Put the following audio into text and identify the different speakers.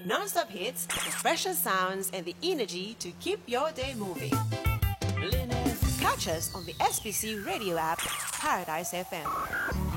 Speaker 1: Non-stop hits, the freshest sounds, and the energy to keep your day moving. Catch us on the SBC radio app, Paradise FM.